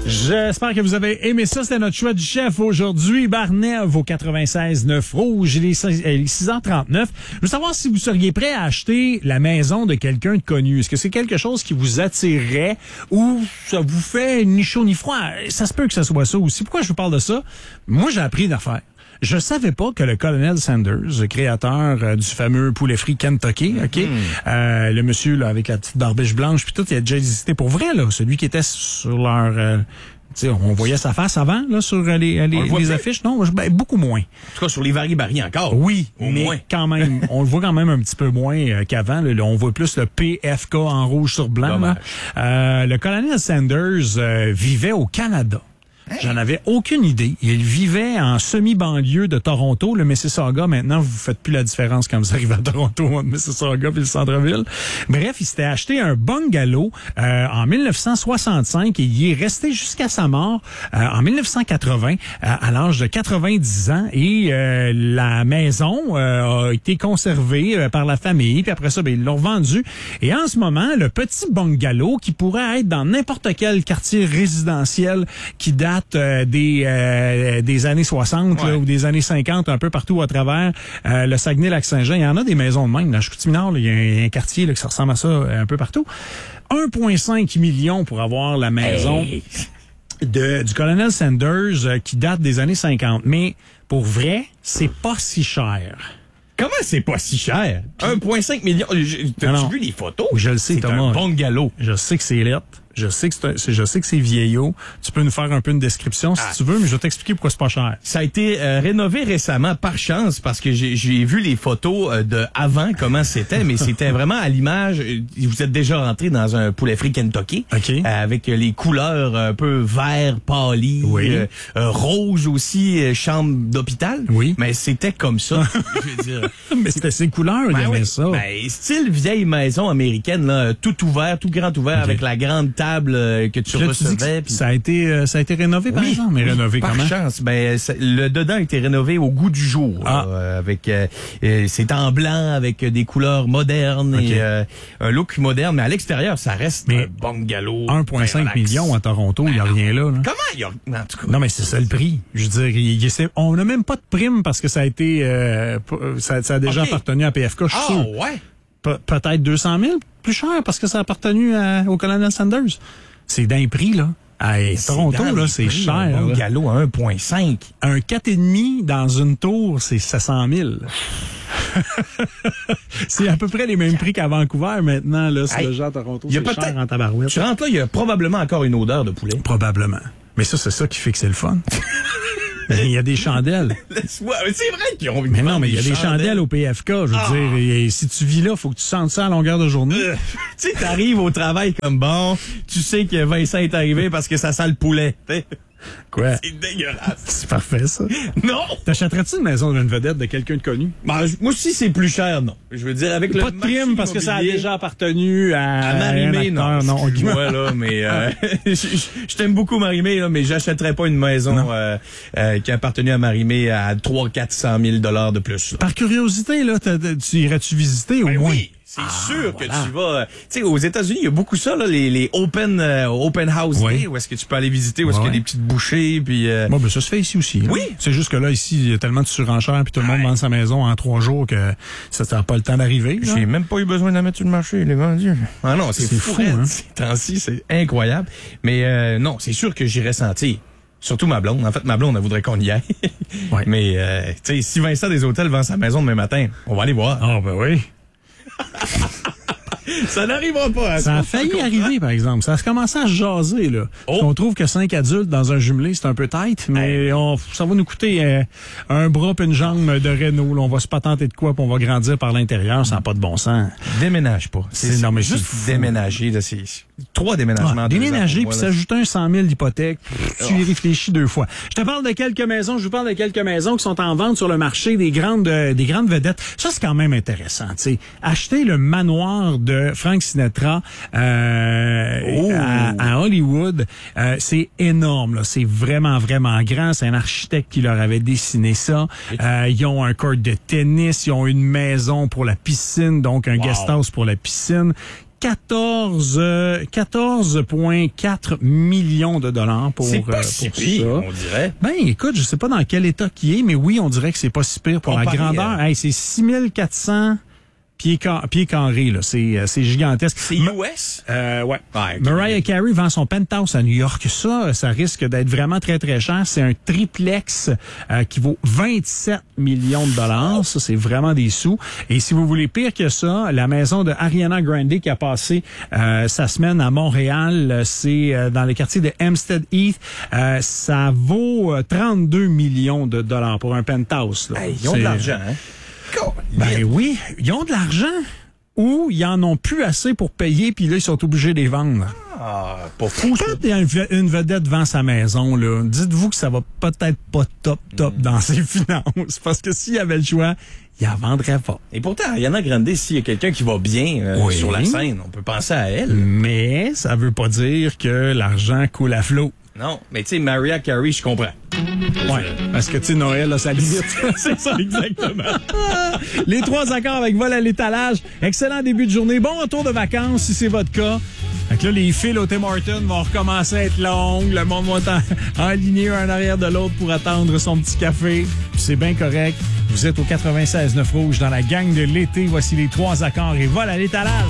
J'espère que vous avez aimé ça. C'était notre choix du chef aujourd'hui. Barnev au 96.9 Rouge. Il est 6h39. Je veux savoir si vous seriez prêt à acheter la maison de quelqu'un de connu. Est-ce que c'est quelque chose qui vous attirerait ou ça vous fait ni chaud ni froid? Ça se peut que ça soit ça aussi. Pourquoi je vous parle de ça? Moi, j'ai appris une affaire. Je savais pas que le colonel Sanders, le créateur du fameux poulet frit Kentucky, le monsieur là avec la petite barbiche blanche puis tout, il a déjà existé pour vrai là, celui qui était sur leur on voyait sa face avant là sur les affiches, non, beaucoup moins. En tout cas sur les Vari-Bari encore. Oui, mais quand même, on le voit quand même un petit peu moins qu'avant. Là, on voit plus le PFK en rouge sur blanc. Là. Le colonel Sanders vivait au Canada. J'en avais aucune idée. Il vivait en semi-banlieue de Toronto, le Mississauga. Maintenant, vous faites plus la différence quand vous arrivez à Toronto, le Mississauga puis le centre-ville. Bref, il s'était acheté un bungalow en 1965 et il est resté jusqu'à sa mort en 1980 à l'âge de 90 ans. Et la maison a été conservée par la famille. Puis après ça, ils l'ont revendu. Et en ce moment, le petit bungalow qui pourrait être dans n'importe quel quartier résidentiel qui date des années 60 là, ou des années 50 un peu partout à travers le Saguenay-Lac-Saint-Jean. Il y en a des maisons de même. Là, à Chicoutimi-Nord, il y a un quartier là, qui ressemble à ça un peu partout. 1,5 million pour avoir la maison du colonel Sanders qui date des années 50. Mais pour vrai, c'est pas si cher. Comment c'est pas si cher? 1,5 million. T'as-tu vu les photos? Je le sais, c'est Thomas. Un bungalow. Je sais que c'est lettre. Je sais que c'est vieillot. Tu peux nous faire un peu une description si tu veux, mais je vais t'expliquer pourquoi c'est pas cher. Ça a été rénové récemment par chance parce que j'ai vu les photos de avant comment c'était, mais c'était vraiment à l'image. Vous êtes déjà rentré dans un poulet frit Kentucky avec les couleurs un peu vert pâli, rouge aussi, chambre d'hôpital. Oui. Mais c'était comme ça. Je veux dire. Mais c'était ces couleurs, il aimait ça. Style vieille maison américaine, là, tout ouvert, tout grand ouvert avec la grande table que tu recevais. Ça a été rénové par exemple, mais rénové par comment? Chance. Le dedans a été rénové au goût du jour. Avec c'est en blanc avec des couleurs modernes et un look moderne, mais à l'extérieur, ça reste un bungalow. 1,5 million à Toronto, il n'y a rien là. Comment il y a en tout cas? Non, mais c'est ça le prix. Je veux dire, on n'a même pas de prime parce que ça a été ça a déjà appartenu à PFK, je suis sûr. Peut-être 200 000 plus cher parce que ça a appartenu au colonel Sanders. C'est d'un prix, là. Toronto, là, c'est cher. Un bungalow à 1,5. Un 4,5 dans une tour, c'est 700 000. C'est à peu près les mêmes prix qu'à Vancouver maintenant, là. C'est le genre Toronto, c'est cher en tabarouette. Tu rentres là, il y a probablement encore une odeur de poulet. Probablement. Mais ça, c'est ça qui fait que c'est le fun. Il y a des chandelles. C'est vrai qu'ils ont Mais non, mais il y a des chandelles au PFK. Je veux dire, et si tu vis là, faut que tu sentes ça à longueur de journée. Tu sais, t'arrives au travail comme bon, tu sais que Vincent est arrivé parce que ça sent le poulet. Quoi? C'est dégueulasse. C'est parfait, ça. Non! T'achèterais-tu une maison d'une vedette de quelqu'un de connu? Moi aussi, c'est plus cher, non. Je veux dire, avec pas de prime parce que ça a déjà appartenu à Marie-Mé, non. Moi, là, mais je t'aime beaucoup, Marie-Mé, là, mais j'achèterais pas une maison qui a appartenu à Marie-Mé à 300-400 000 $ de plus. Là. Par curiosité, là, tu irais-tu visiter au moins? Oui. C'est sûr que tu vas... Tu sais, aux États-Unis, il y a beaucoup ça, là, les open house day, où est-ce que tu peux aller visiter, où est-ce qu'il y a des petites bouchées, puis... Bon, ben ça se fait ici aussi. Là. Oui. C'est juste que là, ici, il y a tellement de surenchères, puis tout le monde vend sa maison en 3 jours que ça n'a pas le temps d'arriver. J'ai même pas eu besoin de la mettre sur le marché, il est vendu. Ah non, c'est fou, hein? Ces temps-ci, c'est incroyable. Mais non, c'est sûr que j'irais sentir. Surtout ma blonde. En fait, ma blonde, elle voudrait qu'on y aille. Mais, tu sais, si Vincent des Hôtels vend sa maison demain matin, on va aller voir. Ah, ben oui. Ça n'arrivera pas. Ça a failli arriver, par exemple. Ça a commencé à se jaser, là. On trouve que 5 adultes dans un jumelé, c'est un peu tight, mais ça va nous coûter un bras et une jambe de Renault. Là. On va se patenter de quoi, puis on va grandir par l'intérieur. Ça n'a pas de bon sens. Déménage pas. Non, mais juste déménager. Là, c'est 3 déménagements. Déménager, puis s'ajouter un 100 000 d'hypothèque. Tu y réfléchis 2 fois. Je vous parle de quelques maisons qui sont en vente sur le marché des grandes vedettes. Ça, c'est quand même intéressant. T'sais. Acheter le manoir de Frank Sinatra à Hollywood, c'est énorme. Là. C'est vraiment, vraiment grand. C'est un architecte qui leur avait dessiné ça. Ils ont un court de tennis. Ils ont une maison pour la piscine, donc un guest house pour la piscine. 14,4 millions de dollars pour, c'est pas si pire, ça. On dirait. Ben, écoute, je sais pas dans quel état qu'il est, mais oui, on dirait que c'est pas si pire pour la grandeur. Hey, c'est 6400 pieds carrés, là. C'est gigantesque. C'est US? Ouais. Okay. Mariah Carey vend son penthouse à New York. Ça risque d'être vraiment très, très cher. C'est un triplex qui vaut 27 millions de dollars. Ça, c'est vraiment des sous. Et si vous voulez pire que ça, la maison de Ariana Grande qui a passé sa semaine à Montréal, c'est dans le quartier de Hempstead Heath. Ça vaut 32 millions de dollars pour un penthouse. Là. Hey, ils ont de l'argent, hein? Ben oui, ils ont de l'argent ou ils en ont plus assez pour payer puis là ils sont obligés de les vendre. Ah, pas fou. Quand il y a une vedette vend sa maison là, dites-vous que ça va peut-être pas top dans ses finances parce que s'il y avait le choix, il en vendrait pas. Et pourtant, Ariana Grande, s'il y a quelqu'un qui va bien sur la scène, on peut penser à elle. Mais ça veut pas dire que l'argent coule à flot. Non, mais tu sais, Mariah Carey, je comprends. Ouais, parce que tu sais, Noël, là, ça limite. C'est ça, exactement. Les 3 accords avec vol à l'étalage. Excellent début de journée. Bon retour de vacances, si c'est votre cas. Fait que là, les fils au Tim Hortons vont recommencer à être longues. Le monde va être aligné un en arrière de l'autre pour attendre son petit café. Puis c'est bien correct. Vous êtes au 96.9 Rouge dans la gang de l'été. Voici les 3 accords et vol à l'étalage.